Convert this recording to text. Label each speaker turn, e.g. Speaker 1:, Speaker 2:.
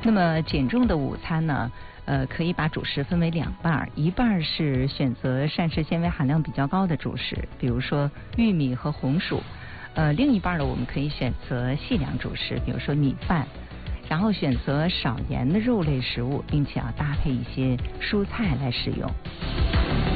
Speaker 1: 那么减重的午餐呢，可以把主食分为2半，一半是选择膳食纤维含量比较高的主食，比如说玉米和红薯，另一半呢，我们可以选择细粮主食，比如说米饭，然后选择少盐的肉类食物，并且要搭配一些蔬菜来食用。